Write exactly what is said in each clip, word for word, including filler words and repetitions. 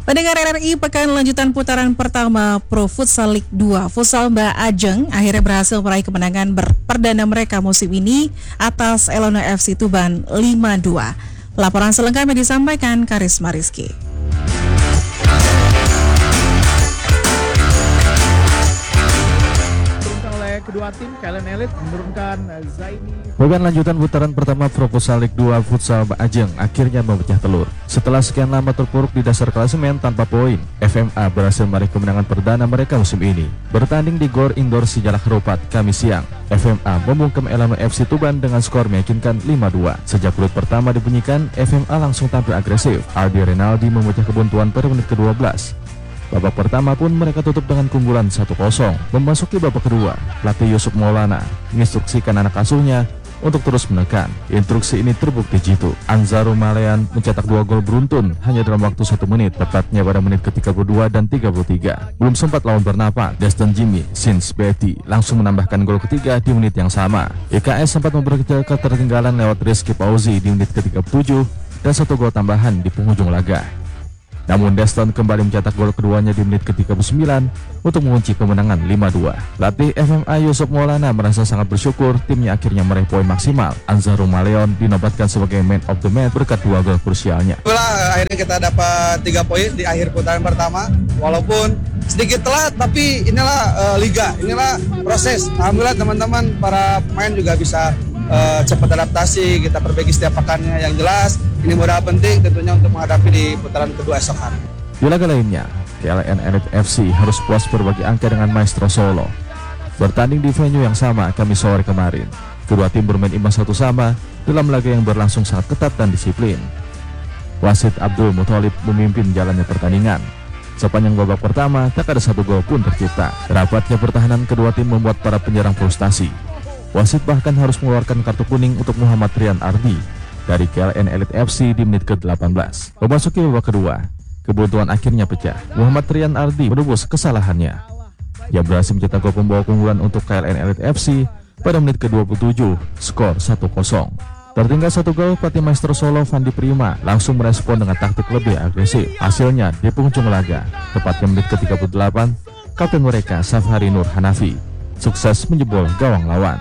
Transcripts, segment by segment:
Pendengar R R I, pekan lanjutan putaran pertama Pro Futsal League dua, Futsal Mbak Ajeng akhirnya berhasil meraih kemenangan perdana mereka musim ini atas Elona F C Tuban lima dua. Laporan selengkapnya disampaikan Karisma Rizky. Kedua tim K L N Elite menurunkan Zaini. Pekan lanjutan putaran pertama Pro Futsal League dua Futsal Mbak Ajeng akhirnya memecah telur. Setelah sekian lama terpuruk di dasar klasemen tanpa poin, F M A berhasil meraih kemenangan perdana mereka musim ini. Bertanding di Gor Indoor Sijalak Harupat Kamis siang, F M A membungkam Elano F C Tuban dengan skor meyakinkan lima dua. Sejak peluit pertama dibunyikan, F M A langsung tampil agresif. Aldi Renaldi memecah kebuntuan pada menit ke-dua belas. Babak pertama pun mereka tutup dengan keunggulan satu kosong. Memasuki babak kedua, pelatih Yusuf Maulana menginstruksikan anak asuhnya untuk terus menekan. Instruksi ini terbukti jitu. Anzaru Malean mencetak dua gol beruntun hanya dalam waktu satu menit, tepatnya pada menit ke tiga puluh dua dan tiga puluh tiga. Belum sempat lawan bernapas, Destin Jimmy Sins Betty langsung menambahkan gol ketiga di menit yang sama. I K S sempat memberi ketertinggalan lewat Rizky Pauzi di menit ke tiga puluh tujuh dan satu gol tambahan di penghujung laga. Namun Deston kembali mencetak gol keduanya di menit ke tiga puluh sembilan untuk mengunci kemenangan lima dua. Pelatih F M A Yusuf Maulana merasa sangat bersyukur timnya akhirnya meraih poin maksimal. Anzaru Maleon dinobatkan sebagai man of the match berkat dua gol krusialnya. Itulah akhirnya kita dapat tiga poin di akhir putaran pertama. Walaupun sedikit telat, tapi inilah uh, liga, inilah proses. Alhamdulillah teman-teman para pemain juga bisa uh, cepat adaptasi, kita perbaiki setiap pekannya. Yang jelas ini modal penting tentunya untuk menghadapi di putaran kedua esok hari. Di laga lainnya, K L N Elite F C harus puas berbagi angka dengan Maestro Solo. Bertanding di venue yang sama Kamis sore kemarin, kedua tim bermain imbang satu sama dalam laga yang berlangsung sangat ketat dan disiplin. Wasit Abdul Muthalib memimpin jalannya pertandingan. Sepanjang babak pertama, tak ada satu gol pun tercipta. Rapatnya pertahanan kedua tim membuat para penyerang frustasi. Wasit bahkan harus mengeluarkan kartu kuning untuk Muhammad Rian Ardi dari K L N Elite F C di menit ke delapan belas. Memasuki babak kedua, kebuntuan akhirnya pecah. Muhammad Rian Ardi menebus kesalahannya. Ia berhasil mencetak gol pembawa keunggulan untuk K L N Elite F C pada menit ke dua puluh tujuh, skor satu kosong. Tertinggal satu gol, pelatih Maestro Solo Fandi Prima langsung merespon dengan taktik lebih agresif. Hasilnya di penghujung laga, tepatnya menit ke tiga puluh delapan, kapten mereka Safari Nur Hanafi sukses menjebol gawang lawan.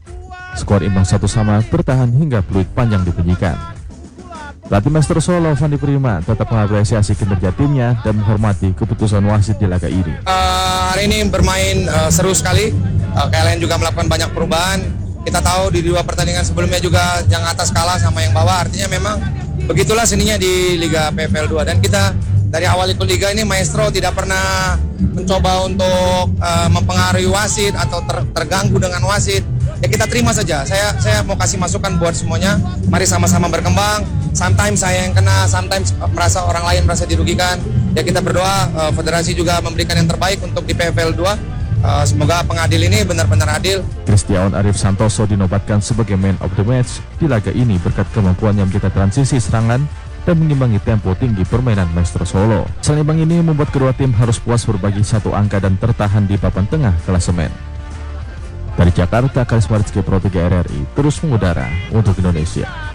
Skor imbang satu sama bertahan hingga peluit panjang dibunyikan. Pelatih Maestro Solo Fandi Prima tetap mengapresiasi kinerja timnya dan menghormati keputusan wasit di laga ini. Uh, hari ini bermain uh, seru sekali. Uh, K L N juga melakukan banyak perubahan. Kita tahu di dua pertandingan sebelumnya juga yang atas kalah sama yang bawah. Artinya memang begitulah seninya di Liga P F L dua. Dan kita dari awal ikut Liga ini Maestro tidak pernah mencoba untuk uh, mempengaruhi wasit atau ter terganggu dengan wasit. Ya kita terima saja. Saya saya mau kasih masukan buat semuanya. Mari sama-sama berkembang. Sometimes saya yang kena, sometimes merasa orang lain merasa dirugikan. Ya kita berdoa uh, federasi juga memberikan yang terbaik untuk di P F L dua. Uh, semoga pengadil ini benar-benar adil. Kristiawan Arif Santoso dinobatkan sebagai man of the match di laga ini berkat kemampuannya mencetak transisi serangan dan mengimbangi tempo tinggi permainan Maestro Solo. Selain imbang ini membuat kedua tim harus puas berbagi satu angka dan tertahan di papan tengah klasemen. Dari Jakarta, Karisma Rizky Pro tiga R R I terus mengudara untuk Indonesia.